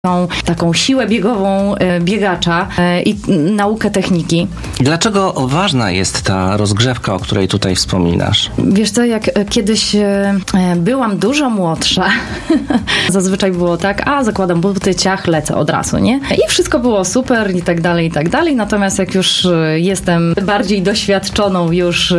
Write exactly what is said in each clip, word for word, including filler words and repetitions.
taką siłę biegową biegacza i naukę techniki. Dlaczego ważna jest ta rozgrzewka, o której tutaj wspominasz? Wiesz co, jak kiedyś byłam dużo młodsza, zazwyczaj było tak, a zakładam buty, ciach, lecę od razu, nie? I wszystko było super i tak dalej, i tak dalej. Natomiast jak już jestem bardziej doświadczoną już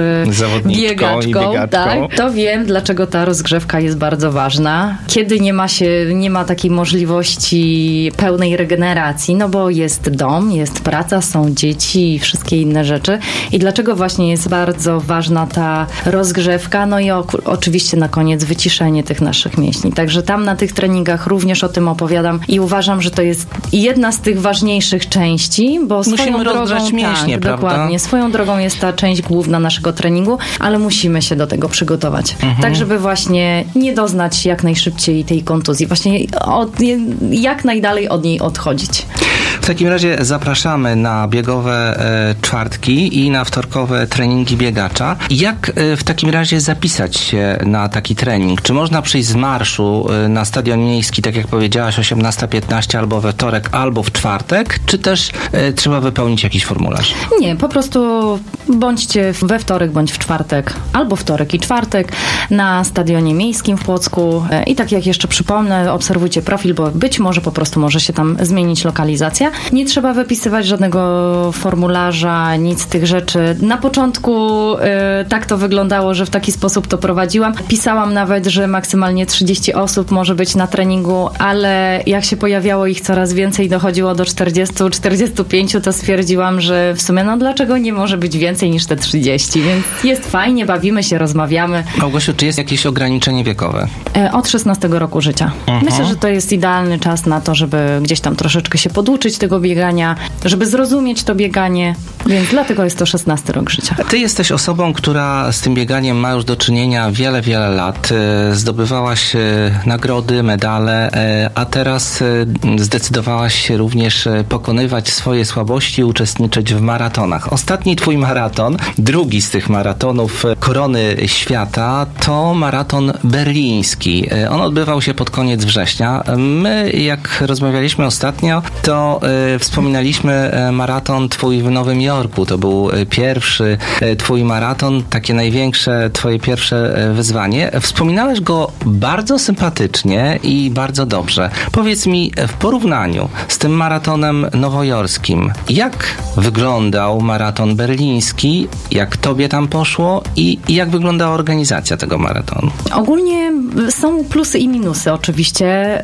biegaczką, tak, to wiem, dlaczego ta rozgrzewka jest bardzo ważna. Kiedy nie ma się, nie ma takiej możliwości pełnej regeneracji, no bo jest dom, jest praca, są dzieci i wszystkie inne rzeczy. I dlaczego właśnie jest bardzo ważna ta rozgrzewka? No i o, oczywiście na koniec wyciszenie tych naszych mięśni. Także tam na tych treningach również o tym opowiadam i uważam, że to jest jedna z tych ważniejszych części, bo musimy swoją drogą, mięśnie, tak, prawda? Dokładnie, swoją drogą jest ta część główna naszego treningu, ale musimy się do tego przygotować. Mhm. Tak, żeby właśnie nie doznać jak najszybciej tej kontuzji. Właśnie od, jak najdalej od niej odchodzić. W takim razie zapraszamy na biegowe e, czwartki i na wtorkowe treningi biegacza. Jak e, w takim razie zapisać się na taki trening? Czy można przyjść z marszu e, na Stadion Miejski, tak jak powiedziałaś, osiemnasta piętnaście albo we wtorek, albo w czwartek? Czy też e, trzeba wypełnić jakiś formularz? Nie, po prostu bądźcie we wtorek, bądź w czwartek, albo wtorek i czwartek na Stadionie Miejskim w Płocku. E, I tak jak jeszcze przypomnę, obserwujcie profil, bo być może po prostu może się tam zmienić lokalizacja. Nie trzeba wypisywać żadnego formularza, nic z tych rzeczy. Na początku y, tak to wyglądało, że w taki sposób to prowadziłam. Pisałam nawet, że maksymalnie trzydzieści osób może być na treningu, ale jak się pojawiało ich coraz więcej, dochodziło do czterdziestu, czterdziestu pięciu, to stwierdziłam, że w sumie no dlaczego nie może być więcej niż te trzydzieści, więc jest fajnie, bawimy się, rozmawiamy. Małgosiu, czy jest jakieś ograniczenie wiekowe? E, od szesnastego roku życia. Uh-huh. Myślę, że to jest idealny czas na to, żeby gdzieś tam troszeczkę się poduczyć tego biegania, żeby zrozumieć to bieganie, więc dlatego jest to szesnasty rok życia. Ty jesteś osobą, która z tym bieganiem ma już do czynienia wiele, wiele lat. Zdobywałaś nagrody, medale, a teraz zdecydowałaś się również pokonywać swoje słabości, uczestniczyć w maratonach. Ostatni twój maraton, drugi z tych maratonów Korony Świata, to maraton berliński. On odbywał się pod koniec września. My, jak rozmawialiśmy ostatnio, to y, wspominaliśmy maraton twój w Nowym Jorku. To był pierwszy twój maraton, takie największe twoje pierwsze wyzwanie. Wspominałeś go bardzo sympatycznie i bardzo dobrze. Powiedz mi, w porównaniu z tym maratonem nowojorskim, jak wyglądał maraton berliński, jak tobie tam poszło i, i jak wyglądała organizacja tego maratonu? Ogólnie są plusy i minusy oczywiście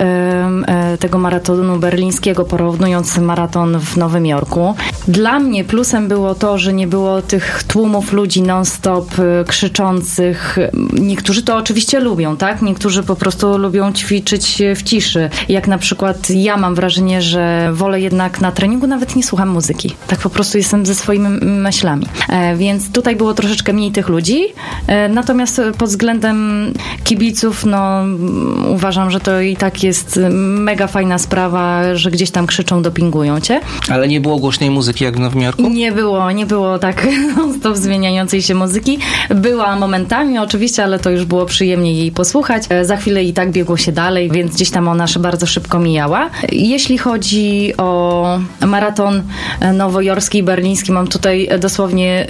y, y, tego maratonu berlińskiego, porównując maraton w Nowym Jorku. Dla mnie plusem było to, że nie było tych tłumów ludzi non-stop krzyczących. Niektórzy to oczywiście lubią, tak? Niektórzy po prostu lubią ćwiczyć w ciszy. Jak na przykład ja mam wrażenie, że wolę jednak na treningu nawet nie słucham muzyki. Tak po prostu jestem ze swoimi myślami. E, więc tutaj było troszeczkę mniej tych ludzi. E, natomiast pod względem kibiców, no uważam, że to i tak jest mega fajna sprawa, że gdzieś tam krzyczą, dopingują cię. Ale nie było głośnej muzyki jak w Nowym Jorku? Nie było, nie było tak non-stop zmieniającej się muzyki. Była momentami oczywiście, ale to już było przyjemnie jej posłuchać. Za chwilę i tak biegło się dalej, więc gdzieś tam ona bardzo szybko mijała. Jeśli chodzi o maraton nowojorski i berliński, mam tutaj dosłownie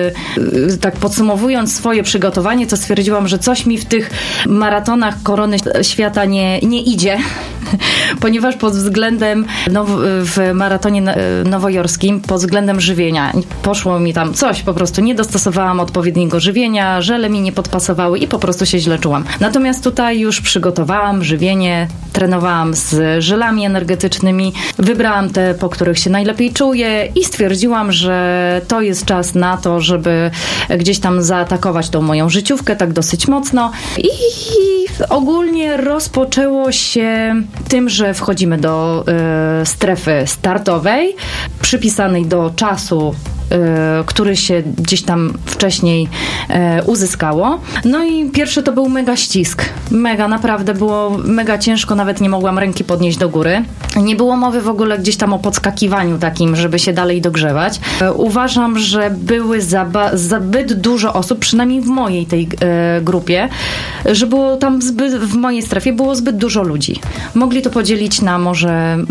yy, tak podsumowując swoje przygotowanie, to stwierdziłam, że coś mi w tych maratonach Korony Świata nie, nie idzie, ponieważ pod względem now, w maratonie nowojorskim, pod względem żywienia poszło mi tam coś, po prostu nie dostosowałam odpowiedniego żywienia, żele mi nie podpasowały i po prostu się źle czułam. Natomiast tutaj już przygotowałam żywienie, trenowałam z żelami energetycznymi, wybrałam te, po których się najlepiej czuję i stwierdziłam, że to jest czas na to, żeby gdzieś tam zaatakować tą moją życiówkę tak dosyć mocno i ogólnie rozpoczęło się tym, że wchodzimy do y, strefy startowej, przypisanej do czasu który się gdzieś tam wcześniej uzyskało. No i pierwszy to był mega ścisk. Mega, naprawdę było mega ciężko, nawet nie mogłam ręki podnieść do góry. Nie było mowy w ogóle gdzieś tam o podskakiwaniu takim, żeby się dalej dogrzewać. Uważam, że były zaba- zbyt dużo osób, przynajmniej w mojej tej e, grupie, że było tam zbyt, w mojej strefie było zbyt dużo ludzi. Mogli to podzielić na może